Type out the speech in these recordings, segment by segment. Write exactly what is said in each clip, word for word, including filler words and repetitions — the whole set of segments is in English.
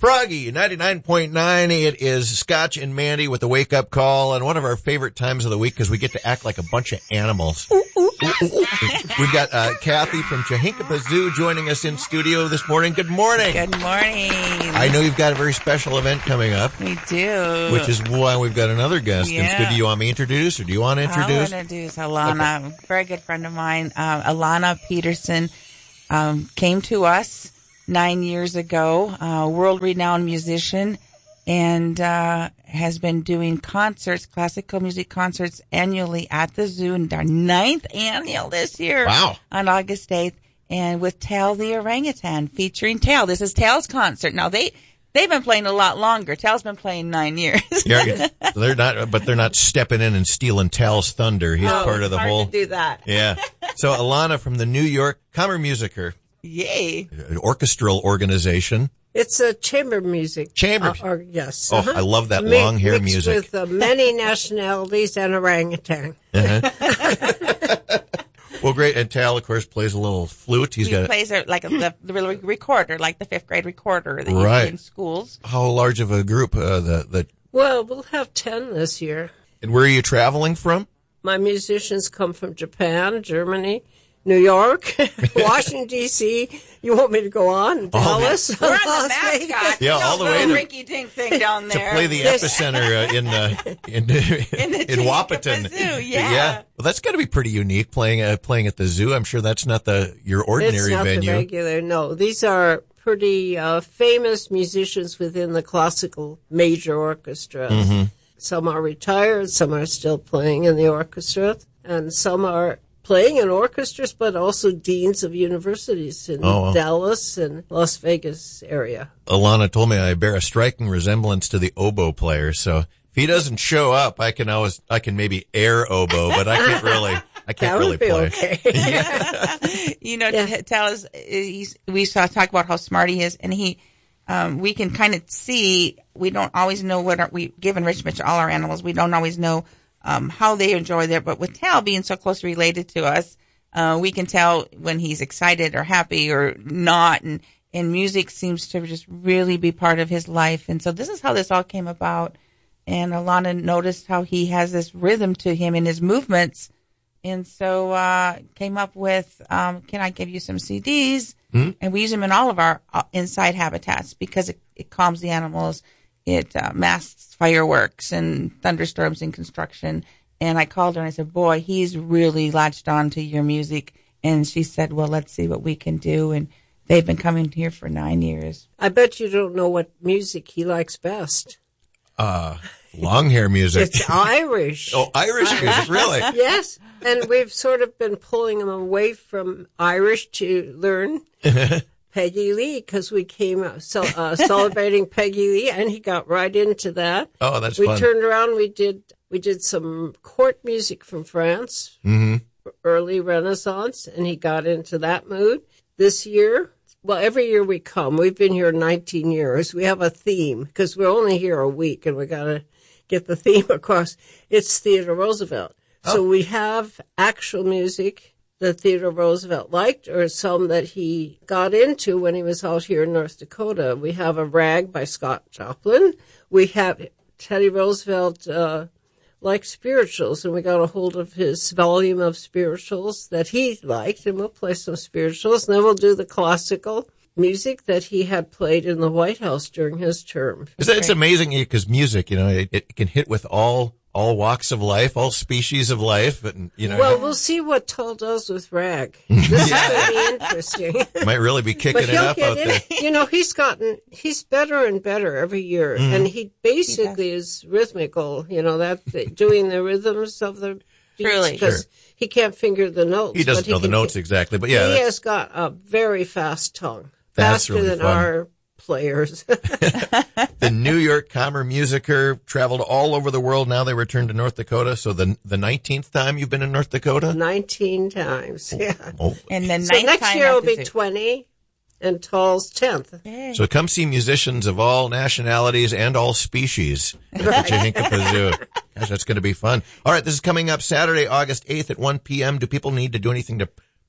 Froggy, ninety-nine point nine. It is Scotch and Mandy with the wake-up call, and one of our favorite times of the week because we get to act like a bunch of animals. We've got uh, Kathy from Chahinkapa Zoo joining us in studio this morning. Good morning. Good morning. I know you've got a very special event coming up. We do. Which is why we've got another guest Yeah. in studio. Do you want me to introduce, or do you want to introduce? I'll introduce Alana, okay. Very good friend of mine. Uh, Alana Peterson um, came to us nine years ago, uh, world-renowned musician, and uh, has been doing concerts, classical music concerts, annually at the zoo, and our ninth annual this year. Wow. On August eighth, and with Tal the orangutan, featuring Tal. This is Tal's concert. Now, they, they've been playing a lot longer. Tal's been playing nine years. Yeah, they're not, but they're not stepping in and stealing Tal's thunder. He's no, part of the hard whole. To do that. Yeah. So, Alana from the New York Kammermusiker. Yay. An orchestral organization. It's a chamber music. Chamber. Uh, or, yes. Oh, uh-huh. I love that Mi- long hair mixed music. with uh, many nationalities and orangutan. Uh-huh. Well, great. And Tal, of course, plays a little flute. He's he got plays a, like a, the, the real recorder, like the fifth grade recorder that you right. see in schools. How large of a group? Uh, the, the... Well, we'll have ten this year. And where are you traveling from? My musicians come from Japan, Germany, New York, Washington, D C You want me to go on? Dallas? We're on the mascot. Yeah, all the way to Rinky Dink thing down there. To play the epicenter uh, in uh, in in, in, in Wapaton. Zoo, yeah. yeah. Well, that's got to be pretty unique playing uh, playing at the zoo. I'm sure that's not the your ordinary it's not venue. The regular, no. These are pretty uh, famous musicians within the classical major orchestras. Mm-hmm. Some are retired, some are still playing in the orchestra, and some are playing in orchestras, but also deans of universities in oh, wow. Dallas and Las Vegas area. Alana told me I bear a striking resemblance to the oboe player, so if he doesn't show up, I can always, I can maybe air oboe, but I can't really, I can't that really would be play. Okay. Yeah. You know, yeah. Tell us, he's, we saw talk about how smart he is, and he, um, we can kind of see, we don't always know what our, we give enrichment to all our animals. We don't always know Um, how they enjoy there. But with Tal being so closely related to us, uh, we can tell when he's excited or happy or not. And, and music seems to just really be part of his life. And so this is how this all came about. And Alana noticed how he has this rhythm to him in his movements. And so, uh, came up with, um, can I give you some C Ds? Mm-hmm. And we use them in all of our uh, inside habitats because it, it calms the animals. It uh, masks fireworks and thunderstorms in construction. And I called her and I said, boy, he's really latched on to your music. And she said, well, let's see what we can do. And they've been coming here for nine years. I bet you don't know what music he likes best. Uh, long hair music. It's Irish. Oh, Irish music, really? Yes. And we've sort of been pulling him away from Irish to learn Peggy Lee, because we came uh, so, uh, celebrating Peggy Lee, and he got right into that. Oh, that's we fun. We turned around. We did we did some court music from France, mm-hmm. early Renaissance, and he got into that mood. This year, well, every year we come. We've been here nineteen years. We have a theme because we're only here a week, and we got to get the theme across. It's Theodore Roosevelt. Oh. So we have actual music that Theodore Roosevelt liked, or some that he got into when he was out here in North Dakota. We have a rag by Scott Joplin. We have Teddy Roosevelt uh, liked spirituals, and we got a hold of his volume of spirituals that he liked, and we'll play some spirituals, and then we'll do the classical music that he had played in the White House during his term. It's, it's amazing because music, you know, it, it can hit with all all walks of life, all species of life, but you know. Well, we'll see what Tull does with rag. This is going to be interesting. Might really be kicking but it up out in, there. You know, he's gotten he's better and better every year, mm. and he basically he is rhythmical. You know, that doing the rhythms of the beats because sure. he can't finger the notes. He doesn't but he know the can, notes exactly, but yeah, he has got a very fast tongue, that's faster really than fun. our players. The New York Kammermusiker traveled all over the world. Now they returned to North Dakota. So the the nineteenth time you've been in North Dakota? Nineteen times, yeah. Oh. And then so next time year will be zoo. twenty, and Tull's tenth. So come see musicians of all nationalities and all species at the Chahinkapa Zoo. Gosh, that's going to be fun. All right, this is coming up Saturday, August eighth at one p.m. Do people need to do anything to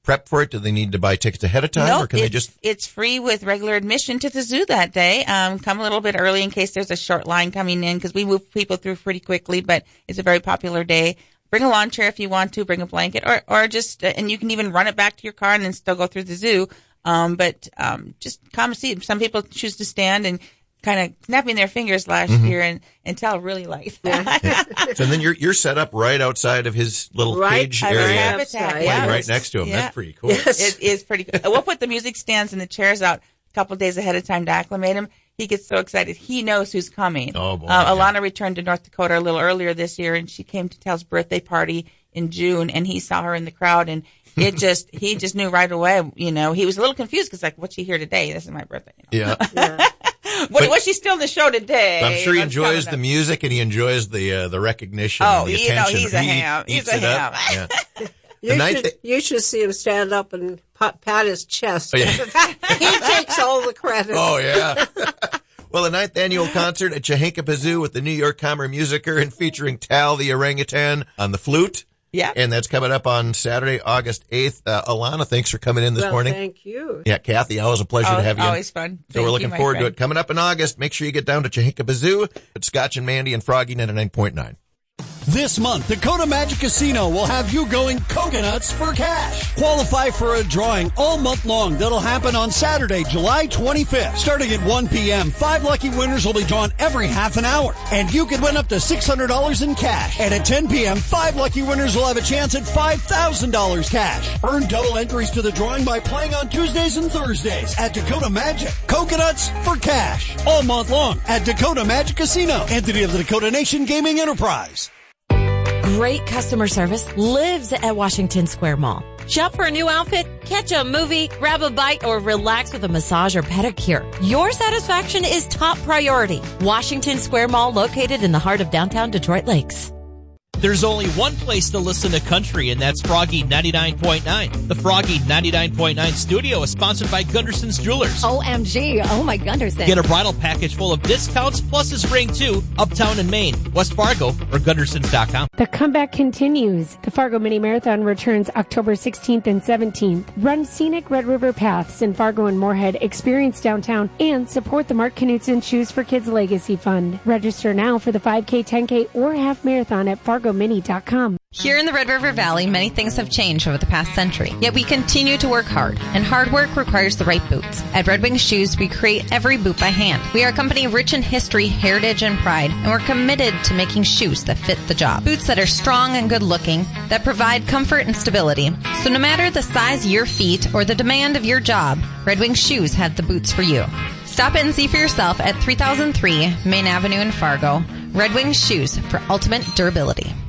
prep for it? Do they need to buy tickets ahead of time, nope, or can they it's, just? It's free with regular admission to the zoo that day. Um, come a little bit early in case there's a short line coming in because we move people through pretty quickly. But it's a very popular day. Bring a lawn chair if you want to. Bring a blanket, or or just uh, and you can even run it back to your car and then still go through the zoo. Um, but um, just come and see. Some people choose to stand and kind of snapping their fingers last mm-hmm. year and, and Tal really liked that. Yeah. So then you're you're set up right outside of his little right, cage I area, habitat, yeah. yeah. right next to him. Yeah. That's pretty cool. Yes. It is pretty cool. We'll put the music stands and the chairs out a couple of days ahead of time to acclimate him. He gets so excited. He knows who's coming. Oh, boy. Uh, yeah. Alana returned to North Dakota a little earlier this year, and she came to Tal's birthday party in June, and he saw her in the crowd, and it just, he just knew right away, you know. He was a little confused because, like, what's she here today? This is my birthday. You know? Yeah. Yeah. What, was she still in the show today? I'm sure he What's enjoys coming the up? music and he enjoys the uh, the recognition. Oh, and the you know, attention. he's a he ham. He's eats a it up. ham. Yeah. You night should, that- you should see him stand up and pat, pat his chest. Oh, yeah. He takes all the credit. Oh, yeah. Well, the ninth annual concert at Chahinka Zoo with the New York Kammer Musiker and featuring Tal the orangutan on the flute. Yeah. And that's coming up on Saturday, August eighth. Uh, Alana, thanks for coming in this well, morning. Thank you. Yeah, Kathy, always a pleasure Oh, to have you. always fun. So Thank we're you, looking my forward to friend. it. Coming up in August, make sure you get down to Chahinka Zoo at Scotch and Mandy and Froggy ninety-nine point nine. This month, Dakota Magic Casino will have you going coconuts for cash. Qualify for a drawing all month long that'll happen on Saturday, July twenty-fifth. Starting at one p.m., five lucky winners will be drawn every half an hour. And you can win up to six hundred dollars in cash. And at ten p.m., five lucky winners will have a chance at five thousand dollars cash. Earn double entries to the drawing by playing on Tuesdays and Thursdays at Dakota Magic. Coconuts for cash. All month long at Dakota Magic Casino. Entity of the Dakota Nation Gaming Enterprise. Great customer service lives at Washington Square Mall. Shop for a new outfit, catch a movie, grab a bite, or relax with a massage or pedicure. Your satisfaction is top priority. Washington Square Mall, located in the heart of downtown Detroit Lakes. There's only one place to listen to country, and that's Froggy ninety-nine point nine. The Froggy ninety-nine point nine studio is sponsored by Gunderson's Jewelers. O M G. Oh, my Gunderson. Get a bridal package full of discounts plus his ring, too, uptown in Maine, West Fargo, or Gundersons dot com. The comeback continues. The Fargo Mini Marathon returns October sixteenth and seventeenth. Run scenic Red River paths in Fargo and Moorhead, experience downtown, and support the Mark Knutson Shoes for Kids Legacy Fund. Register now for the five K, ten K, or half marathon at fargo mini dot com. Here in the Red River Valley, many things have changed over the past century. Yet we continue to work hard, and hard work requires the right boots. At Red Wing Shoes, we create every boot by hand. We are a company rich in history, heritage, and pride, and we're committed to making shoes that fit the job. Boots that are strong and good looking, that provide comfort and stability. So no matter the size of your feet or the demand of your job, Red Wing Shoes have the boots for you. Stop in and see for yourself at three thousand three Main Avenue in Fargo. Red Wing Shoes for ultimate durability.